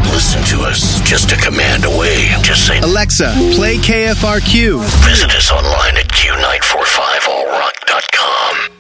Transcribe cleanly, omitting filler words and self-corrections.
Listen to us just a command away. Just say, Alexa, play KFRQ. Visit us online at Q945allrock.com.